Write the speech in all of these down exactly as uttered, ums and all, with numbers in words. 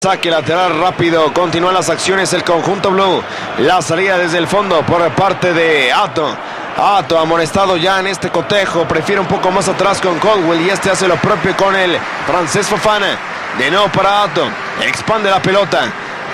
Saque lateral rápido, continúan las acciones el conjunto blue. La salida desde el fondo por parte de Ato. Ato amonestado ya en este cotejo, prefiere un poco más atrás con Caldwell y este hace lo propio con el francés Fofana. De nuevo para Ato, expande la pelota,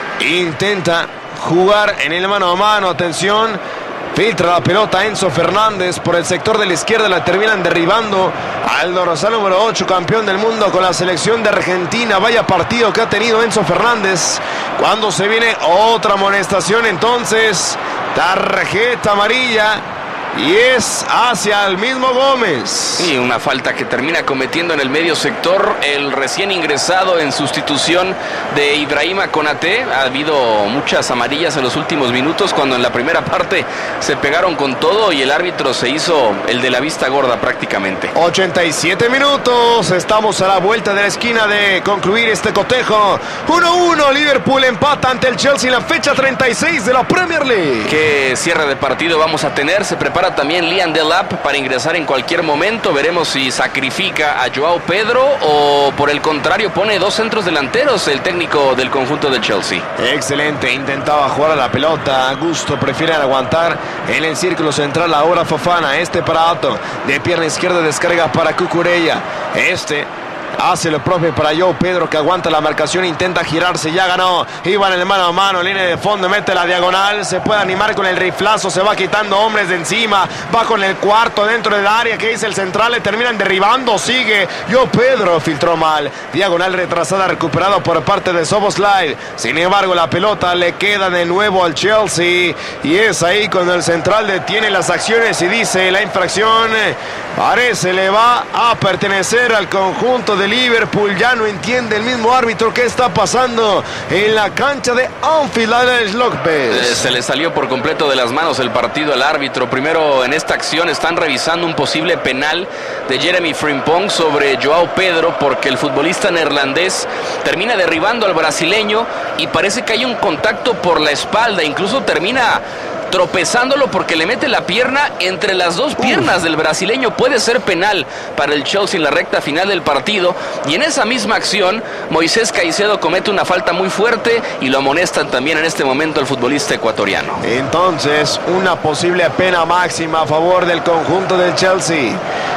intenta jugar en el mano a mano, atención. Filtra la pelota Enzo Fernández por el sector de la izquierda, la terminan derribando al dorsal número ocho, campeón del mundo con la selección de Argentina. Vaya partido que ha tenido Enzo Fernández. Cuando se viene otra amonestación, entonces tarjeta amarilla y es hacia el mismo Gómez. Y una falta que termina cometiendo en el medio sector el recién ingresado en sustitución de Ibrahima Konaté. Ha habido muchas amarillas en los últimos minutos, cuando en la primera parte se pegaron con todo y el árbitro se hizo el de la vista gorda prácticamente. ochenta y siete minutos, estamos a la vuelta de la esquina de concluir este cotejo. uno uno, Liverpool empata ante el Chelsea en la fecha treinta y seis de la Premier League. ¿Qué cierre de partido vamos a tener? Se prepara también Liam Delap para ingresar en cualquier momento. Veremos si sacrifica a Joao Pedro o por el contrario pone dos centros delanteros el técnico del conjunto de Chelsea. Excelente, intentaba jugar a la pelota. Gusto prefiere aguantar en el círculo central. Ahora Fofana, este para Ato, de pierna izquierda descarga para Cucurella. Este hace lo propio para Joao Pedro, que aguanta la marcación, intenta girarse, ya ganó, iban en el mano a mano, línea de fondo, mete la diagonal, se puede animar con el riflazo, se va quitando hombres de encima, va con el cuarto dentro del área, que dice el central, le terminan derribando, sigue, Joao Pedro filtró mal, diagonal retrasada, recuperado por parte de Szoboszlai, sin embargo la pelota le queda de nuevo al Chelsea, y es ahí cuando el central detiene las acciones y dice la infracción, parece le va a pertenecer al conjunto de Liverpool. Ya no entiende el mismo árbitro qué está pasando en la cancha de Anfield. Alex López. Eh, se le salió por completo de las manos el partido al árbitro. Primero en esta acción están revisando un posible penal de Jeremy Frimpong sobre Joao Pedro, porque el futbolista neerlandés termina derribando al brasileño y parece que hay un contacto por la espalda, incluso termina tropezándolo porque le mete la pierna entre las dos piernas Uf. del brasileño. Puede ser penal para el Chelsea en la recta final del partido, y en esa misma acción Moisés Caicedo comete una falta muy fuerte y lo amonestan también en este momento el futbolista ecuatoriano. Entonces una posible pena máxima a favor del conjunto del Chelsea.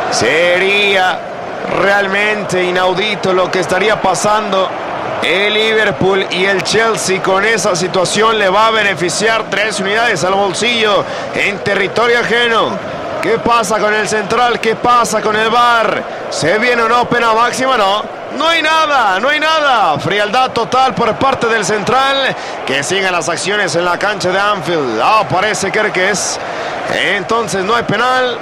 Sería realmente inaudito lo que estaría pasando. El Liverpool y el Chelsea con esa situación le va a beneficiar tres unidades al bolsillo en territorio ajeno. ¿Qué pasa con el central? ¿Qué pasa con el V A R? ¿Se viene o no pena máxima? No. No hay nada, no hay nada. Frialdad total por parte del central. Que sigan las acciones en la cancha de Anfield. Ah, parece que es. Entonces no hay penal.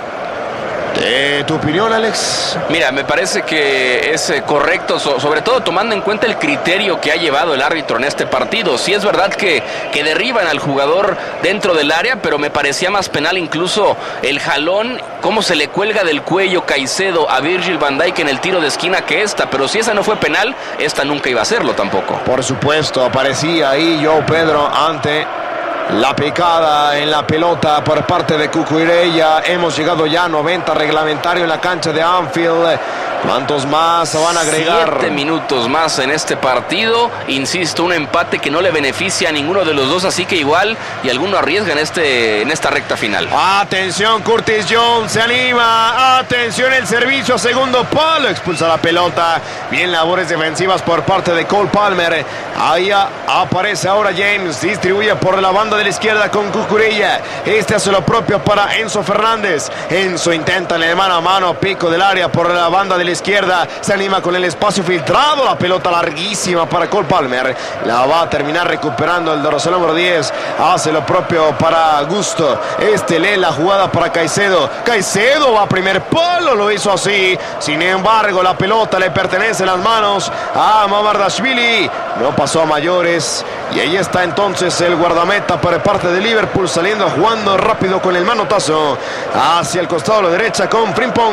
Eh, ¿Tu opinión, Alex? Mira, me parece que es eh, correcto, so, sobre todo tomando en cuenta el criterio que ha llevado el árbitro en este partido. Sí es verdad que, que derriban al jugador dentro del área, pero me parecía más penal incluso el jalón, cómo se le cuelga del cuello Caicedo a Virgil van Dijk en el tiro de esquina que esta, pero si esa no fue penal, esta nunca iba a serlo tampoco. Por supuesto, aparecía ahí Joao Pedro ante la picada en la pelota por parte de Cucurella. Hemos llegado ya a noventa reglamentario en la cancha de Anfield. ¿Cuántos más se van a agregar? Siete minutos más en este partido. Insisto, un empate que no le beneficia a ninguno de los dos, así que igual y alguno arriesga en, este, en esta recta final. Atención, Curtis Jones se anima. Atención, el servicio a segundo palo. Expulsa la pelota. Bien labores defensivas por parte de Cole Palmer. Ahí aparece ahora James. Distribuye por la banda de la izquierda con Cucurella. Este hace lo propio para Enzo Fernández. Enzo intenta en el mano a mano, pico del área por la banda de la izquierda, se anima con el espacio filtrado, la pelota larguísima para Cole Palmer, la va a terminar recuperando el dorsal número diez, hace lo propio para Gusto, este lee la jugada para Caicedo, Caicedo va a primer palo, lo hizo así, sin embargo la pelota le pertenece en las manos a Mamardashvili, no pasó a mayores, y ahí está entonces el guardameta por parte de Liverpool saliendo jugando rápido con el manotazo hacia el costado de la derecha con Frimpong.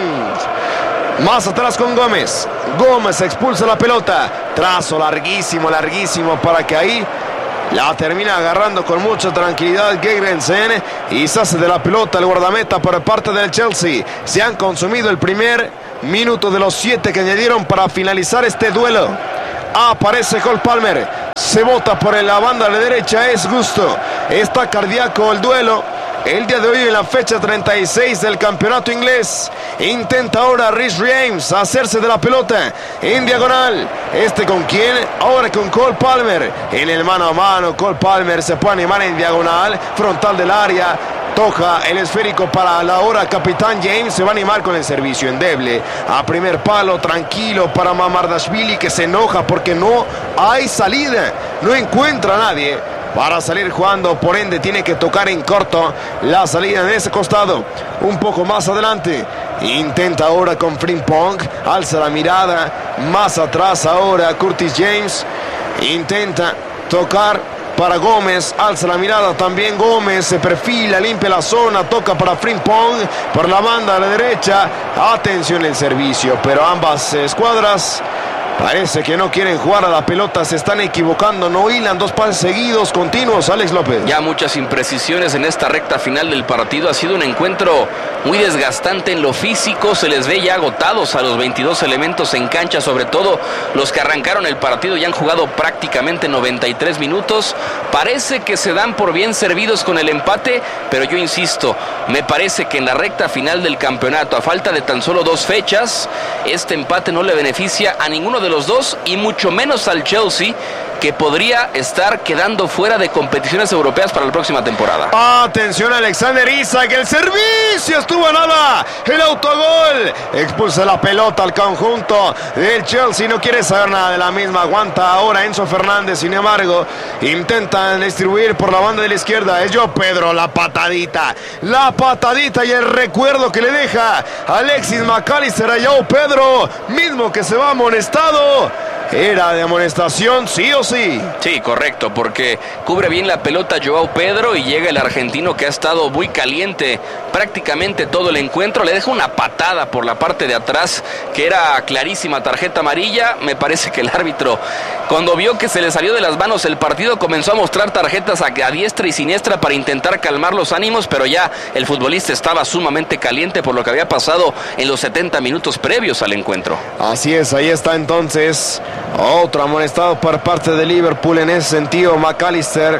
Más atrás con Gómez. Gómez expulsa la pelota. Trazo larguísimo, larguísimo para que ahí la termina agarrando con mucha tranquilidad Gegrensen y se hace de la pelota el guardameta por parte del Chelsea. Se han consumido el primer minuto de los siete que añadieron para finalizar este duelo. Aparece Cole Palmer. Se bota por la banda de la derecha. Es Gusto. Está cardíaco el duelo. El día de hoy en la fecha treinta y seis del campeonato inglés. Intenta ahora Rhys James hacerse de la pelota en diagonal. ¿Este con quién? Ahora con Cole Palmer. En el mano a mano Cole Palmer se puede animar en diagonal. Frontal del área. Toca el esférico para la hora capitán James. Se va a animar con el servicio endeble. A primer palo, tranquilo para Mamardashvili, que se enoja porque no hay salida. No encuentra a nadie para salir jugando, por ende tiene que tocar en corto la salida en ese costado. Un poco más adelante, intenta ahora con Frimpong, alza la mirada, más atrás ahora Curtis James, intenta tocar para Gómez, alza la mirada también Gómez, se perfila, limpia la zona, toca para Frimpong, por la banda a la derecha, atención el servicio, pero ambas escuadras parece que no quieren jugar a la pelota, se están equivocando, no hilan dos pases seguidos, continuos. Alex López. Ya muchas imprecisiones en esta recta final del partido, ha sido un encuentro muy desgastante en lo físico, se les ve ya agotados a los veintidós elementos en cancha, sobre todo los que arrancaron el partido, ya han jugado prácticamente noventa y tres minutos, parece que se dan por bien servidos con el empate, pero yo insisto, me parece que en la recta final del campeonato, a falta de tan solo dos fechas, este empate no le beneficia a ninguno de de los dos y mucho menos al Chelsea, que podría estar quedando fuera de competiciones europeas para la próxima temporada. Atención Alexander Isak, el servicio estuvo a nada, el autogol, expulsa la pelota al conjunto del Chelsea, no quiere saber nada de la misma, aguanta ahora Enzo Fernández, sin embargo intentan distribuir por la banda de la izquierda, es Joao Pedro, la patadita, la patadita y el recuerdo que le deja Alexis McAllister a Joao Pedro, mismo que se va amonestado. Era de amonestación, sí o sí. Sí, correcto, porque cubre bien la pelota Joao Pedro y llega el argentino que ha estado muy caliente prácticamente todo el encuentro. Le deja una patada por la parte de atrás que era clarísima tarjeta amarilla. Me parece que el árbitro, cuando vio que se le salió de las manos el partido, comenzó a mostrar tarjetas a, a diestra y siniestra para intentar calmar los ánimos, pero ya el futbolista estaba sumamente caliente por lo que había pasado en los setenta minutos previos al encuentro. Así es, ahí está entonces otro amonestado por parte de Liverpool en ese sentido, McAllister.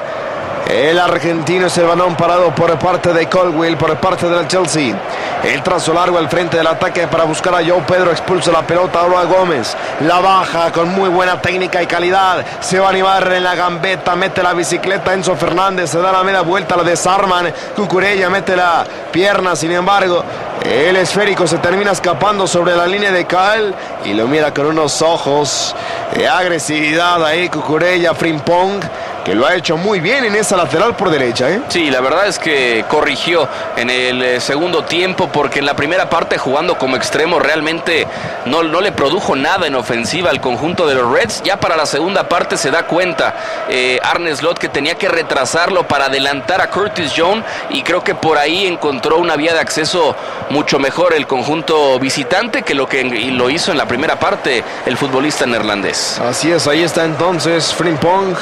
El argentino es el balón parado por parte de Colwill, por parte del Chelsea. El trazo largo al frente del ataque para buscar a Joao Pedro, expulsa la pelota ahora a Gómez. La baja con muy buena técnica y calidad. Se va a animar en la gambeta, mete la bicicleta Enzo Fernández, se da la media vuelta, la desarman. Cucurella mete la pierna, sin embargo el esférico se termina escapando sobre la línea de cal y lo mira con unos ojos de agresividad ahí Cucurella. Frimpong, que lo ha hecho muy bien en esa lateral por derecha, ¿eh? Sí, la verdad es que corrigió en el eh, segundo tiempo, porque en la primera parte jugando como extremo realmente no, no le produjo nada en ofensiva al conjunto de los Reds. Ya para la segunda parte se da cuenta eh, Arne Slot que tenía que retrasarlo para adelantar a Curtis Jones, y creo que por ahí encontró una vía de acceso mucho mejor el conjunto visitante que lo que lo hizo en la primera parte el futbolista neerlandés. Así es, ahí está entonces Frimpong.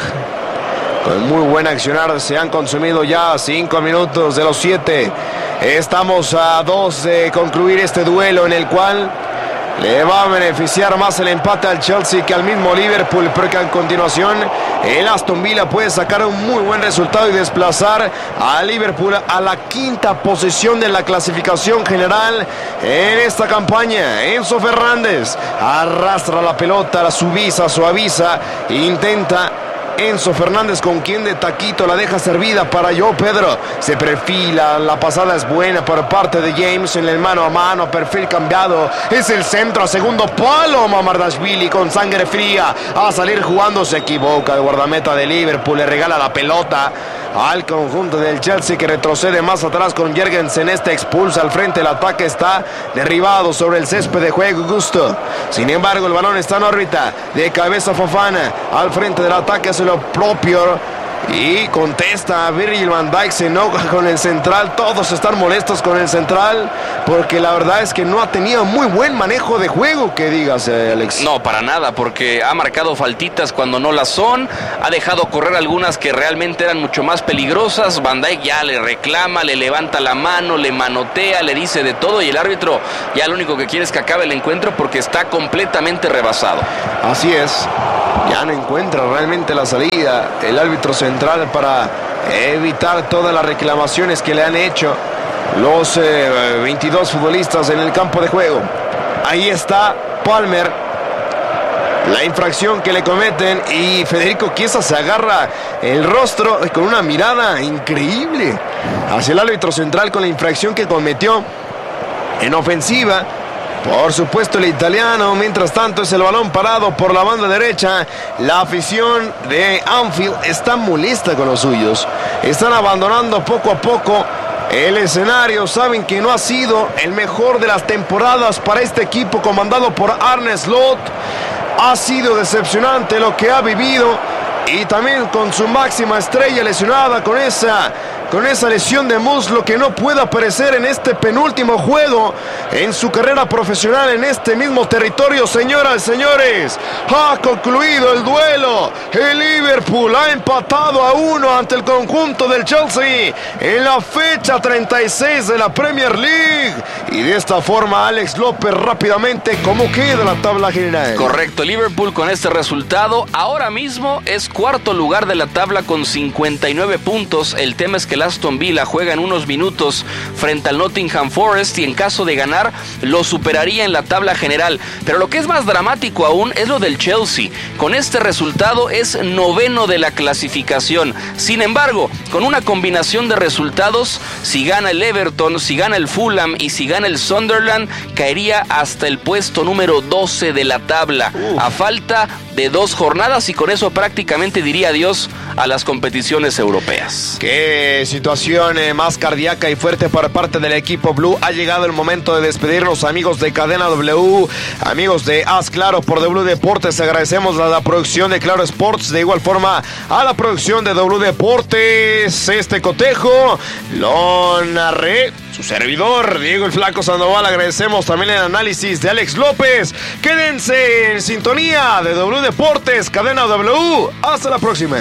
Con muy buen accionar, se han consumido ya cinco minutos de los siete. Estamos a dos de concluir este duelo en el cual le va a beneficiar más el empate al Chelsea que al mismo Liverpool, porque a continuación el Aston Villa puede sacar un muy buen resultado y desplazar a Liverpool a la quinta posición de la clasificación general en esta campaña. Enzo Fernández arrastra la pelota, la suaviza, suaviza, intenta Enzo Fernández, con quien de taquito la deja servida para Joao Pedro. Se perfila, la pasada es buena por parte de James en el mano a mano, perfil cambiado. Es el centro a segundo palo. Mamardashvili con sangre fría a salir jugando, se equivoca. El guardameta de Liverpool le regala la pelota al conjunto del Chelsea, que retrocede más atrás con Jürgensen. Este expulsa al frente, el ataque está derribado sobre el césped de juego. Gusto, sin embargo el balón está en órbita, de cabeza Fofana al frente del ataque, hace lo propio y contesta a Virgil van Dijk, se enoja con el central. Todos están molestos con el central porque la verdad es que no ha tenido muy buen manejo de juego, que digas, eh, Alex. No, para nada, porque ha marcado faltitas cuando no las son, ha dejado correr algunas que realmente eran mucho más peligrosas. Van Dijk ya le reclama, le levanta la mano, le manotea, le dice de todo, y el árbitro ya lo único que quiere es que acabe el encuentro porque está completamente rebasado. Así es. Ya no encuentra realmente la salida el árbitro central para evitar todas las reclamaciones que le han hecho los eh, veintidós futbolistas en el campo de juego. Ahí está Palmer, la infracción que le cometen, y Federico Chiesa se agarra el rostro con una mirada increíble hacia el árbitro central con la infracción que cometió en ofensiva. Por supuesto el italiano, mientras tanto es el balón parado por la banda derecha. La afición de Anfield está molesta con los suyos. Están abandonando poco a poco el escenario. Saben que no ha sido el mejor de las temporadas para este equipo comandado por Arne Slot. Ha sido decepcionante lo que ha vivido, y también con su máxima estrella lesionada con esa... con esa lesión de muslo, que no puede aparecer en este penúltimo juego en su carrera profesional en este mismo territorio. Señoras y señores, ha concluido el duelo. El Liverpool ha empatado a uno ante el conjunto del Chelsea en la fecha treinta y seis de la Premier League. Y de esta forma, Alex López, rápidamente, ¿cómo queda la tabla general? Correcto, Liverpool con este resultado ahora mismo es cuarto lugar de la tabla con cincuenta y nueve puntos. El tema es que el Aston Villa juega en unos minutos frente al Nottingham Forest y en caso de ganar lo superaría en la tabla general. Pero lo que es más dramático aún es lo del Chelsea. Con este resultado es noveno de la clasificación. Sin embargo, con una combinación de resultados, si gana el Everton, si gana el Fulham y si gana el Sunderland, caería hasta el puesto número doce de la tabla, uh. a falta de dos jornadas, y con eso prácticamente diría adiós a las competiciones europeas. Qué situación eh, más cardíaca y fuerte por parte del equipo Blue. Ha llegado el momento de despedirnos, amigos de Cadena W, amigos de Haz Claro por W Deportes. Agradecemos a la producción de Claro Sports, de igual forma a la producción de W Deportes. Este cotejo lo narré su servidor, Diego el Flaco Sandoval. Agradecemos también el análisis de Alex López. Quédense en sintonía de W Deportes, Cadena W. Hasta la próxima.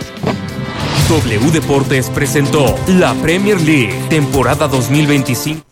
W Deportes presentó la Premier League, temporada dos mil veinticinco.